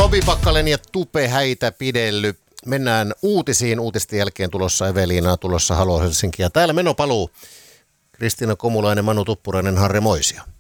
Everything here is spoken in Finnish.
Tovi Pakkalen ja Tupe Häitä pidelly. Mennään uutisiin. Uutisten jälkeen tulossa Eveliina, tulossa Halo Helsinki. Ja täällä menopaluu. Kristiina Komulainen, Manu Tuppurainen, Harri Moisio.